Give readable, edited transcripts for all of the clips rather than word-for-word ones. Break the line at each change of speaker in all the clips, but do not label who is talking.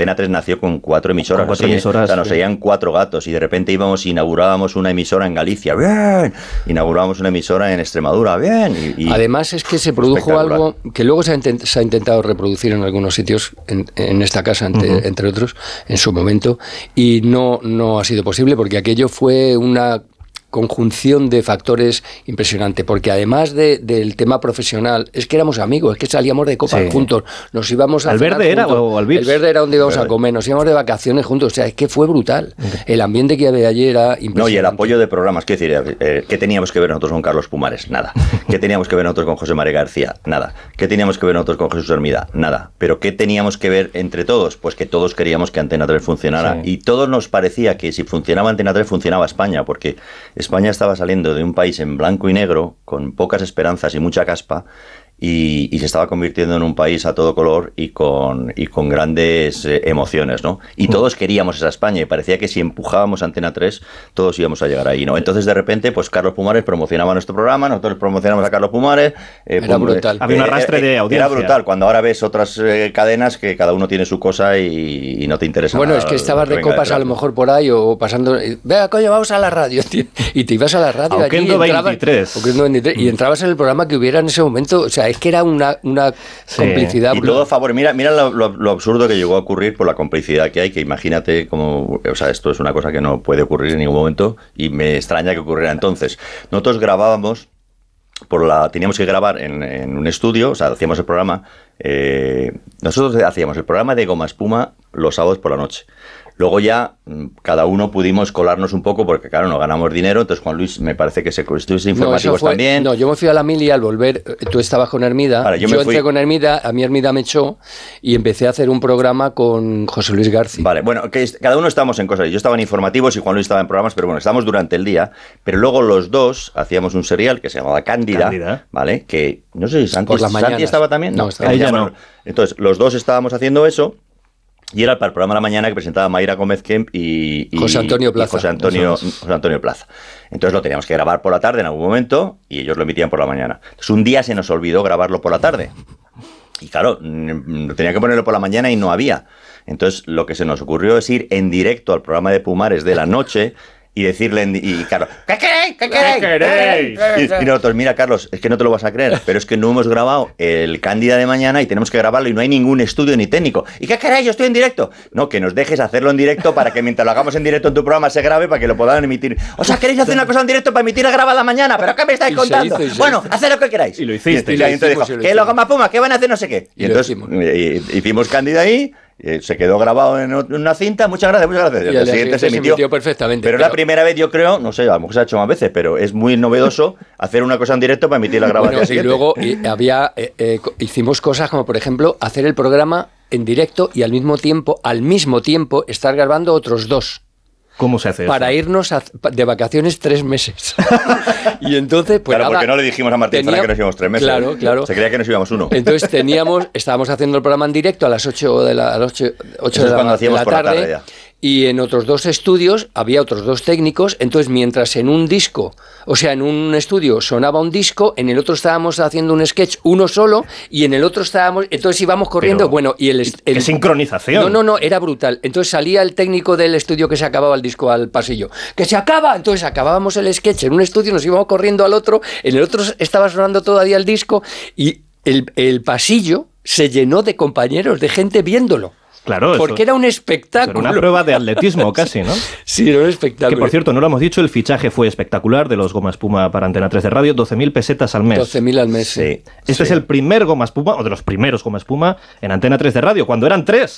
Antena 3 nació con 4 emisoras.
Con 4 emisoras.
O sea, nos oían 4 gatos y de repente inaugurábamos una emisora en Galicia. ¡Bien! Inaugurábamos una emisora en Extremadura. ¡Bien!
Además es que se produjo algo que luego se ha intentado reproducir en algunos sitios, en esta casa, entre otros, en su momento, y no ha sido posible porque aquello fue una conjunción de factores impresionante, porque además del tema profesional, es que éramos amigos, es que salíamos de copas juntos, nos íbamos a
¿Al Verde era o al Vips?
El Verde era donde íbamos a comer, nos íbamos de vacaciones juntos, o sea, es que fue brutal. El ambiente que había allí era impresionante.
No, y el apoyo de programas, ¿qué decir? ¿Qué teníamos que ver nosotros con Carlos Pumares? Nada. ¿Qué teníamos que ver nosotros con José María García? Nada. ¿Qué teníamos que ver nosotros con Jesús Hermida? Nada. ¿Pero qué teníamos que ver entre todos? Pues que todos queríamos que Antena 3 funcionara. Sí. Y todos nos parecía que si funcionaba Antena 3, funcionaba España, porque España estaba saliendo de un país en blanco y negro, con pocas esperanzas y mucha caspa, y se estaba convirtiendo en un país a todo color y con grandes emociones, ¿no? Y todos queríamos esa España, y parecía que si empujábamos Antena 3, todos íbamos a llegar ahí, ¿no? Entonces, de repente, pues Carlos Pumares promocionaba nuestro programa, nosotros promocionamos a Carlos Pumares.
Era brutal.
Había un arrastre de audiencia.
Era brutal, cuando ahora ves otras cadenas que cada uno tiene su cosa y no te interesa
nada.
Bueno,
es que estabas de copas a lo mejor por ahí, o pasando, venga, coño, vamos a la radio, tío. Y te ibas a la radio
Oquendo 23.
Y entrabas en el programa que hubiera en ese momento, o sea, es que era una complicidad.
Y todo a favor. Mira lo absurdo que llegó a ocurrir por la complicidad que hay, que imagínate cómo, o sea, esto es una cosa que no puede ocurrir en ningún momento y me extraña que ocurriera entonces. Nosotros grabábamos teníamos que grabar en un estudio, o sea, hacíamos el programa, nosotros hacíamos el programa de Goma Espuma los sábados por la noche. Luego ya cada uno pudimos colarnos un poco porque, claro, no ganamos dinero. Entonces, Juan Luis, me parece que estuviste informativos también.
No, yo me fui a la mili y al volver, tú estabas con Hermida.
Vale, yo
entré con Hermida, a mí Hermida me echó y empecé a hacer un programa con José Luis García.
Vale, bueno, que cada uno estábamos en cosas. Yo estaba en informativos y Juan Luis estaba en programas, pero bueno, estábamos durante el día. Pero luego los dos hacíamos un serial que se llamaba Cándida. ¿Vale? Que no sé si Santi estaba también.
No, estaba.
Ahí ya no.
Entonces, los dos estábamos haciendo eso. Y era para el programa de la mañana que presentaba Mayra Gómez Kemp y
José Antonio Plaza.
José Antonio Plaza. Entonces lo teníamos que grabar por la tarde en algún momento y ellos lo emitían por la mañana. Entonces un día se nos olvidó grabarlo por la tarde. Y claro, tenía que ponerlo por la mañana y no había. Entonces lo que se nos ocurrió es ir en directo al programa de Pumares de la noche y decirle, y claro, ¿qué queréis? ¿Qué queréis? Y nosotros, mira, Carlos, es que no te lo vas a creer, pero es que no hemos grabado el Cándida de mañana y tenemos que grabarlo y no hay ningún estudio ni técnico. ¿Y qué queréis? Yo estoy en directo. No, que nos dejes hacerlo en directo para que mientras lo hagamos en directo en tu programa se grabe para que lo puedan emitir. O sea, ¿queréis hacer una cosa en directo para emitirla grabada mañana? ¿Pero qué me estáis contando? Bueno, haced lo que queráis.
Y lo hiciste.
Y entonces dijo, ¿qué lo Goma Puma? ¿Qué van a hacer? No sé qué. Y entonces hicimos Cándida ahí. Se quedó grabado en una cinta, muchas gracias.
Y el siguiente se emitió perfectamente.
Pero es la primera vez, yo creo, no sé, a lo mejor se ha hecho más veces, pero es muy novedoso hacer una cosa en directo para emitir la grabación siguiente.
Y luego hicimos cosas como, por ejemplo, hacer el programa en directo y al mismo tiempo estar grabando otros 2.
¿Cómo se hace eso?
Para irnos de vacaciones 3 meses. Y entonces, pues
claro, porque no le dijimos a Martín Zara que nos íbamos 3 meses.
Claro.
Se creía que nos íbamos 1.
Entonces estábamos haciendo el programa en directo a las 8 de la tarde. Y en otros 2 estudios había otros 2 técnicos. Entonces, mientras en un disco, o sea, en un estudio sonaba un disco, en el otro estábamos haciendo un sketch uno solo y en el otro entonces íbamos corriendo.
Pero,
bueno, y
¿qué sincronización?
No, era brutal. Entonces salía el técnico del estudio que se acababa el disco al pasillo. ¡Que se acaba! Entonces acabábamos el sketch en un estudio, nos íbamos corriendo al otro, en el otro estaba sonando todavía el disco y el pasillo se llenó de compañeros, de gente viéndolo.
Claro,
porque era un espectáculo.
Era una prueba de atletismo casi, ¿no?
Sí, era un espectáculo.
Que por cierto, no lo hemos dicho, el fichaje fue espectacular de los Goma Espuma para Antena 3 de radio, 12.000 pesetas al mes.
12.000 al mes, sí.
Este es el primer Goma Espuma, o de los primeros Goma Espuma, en Antena 3 de radio, cuando eran 3.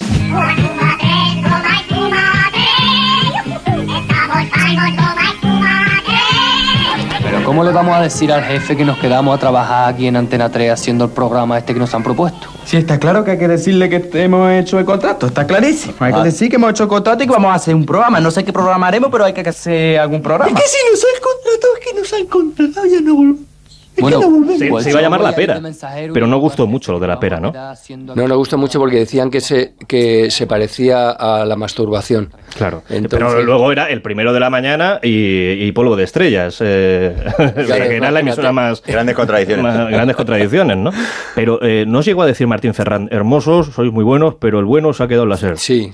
Pero ¿cómo le vamos a decir al jefe que nos quedamos a trabajar aquí en Antena 3 haciendo el programa que nos han propuesto?
Sí, está claro que hay que decirle que hemos hecho el contrato, está clarísimo. Hay que decir que hemos hecho el contrato y que vamos a hacer un programa. No sé qué programa haremos, pero hay que hacer algún programa.
Es que si nos han contratado, es que nos han contratado, ya no volvemos.
Bueno,
se iba a llamar La Pera, pero no gustó mucho lo de La Pera, ¿no?
No gustó mucho porque decían que se parecía a la masturbación.
Claro, pero luego era el primero de la mañana y Polvo de Estrellas, era la emisora más...
Grandes
contradicciones, ¿no? Pero no os llegó a decir Martín Ferrán, hermosos, sois muy buenos, pero el bueno se ha quedado en la SER.
Sí,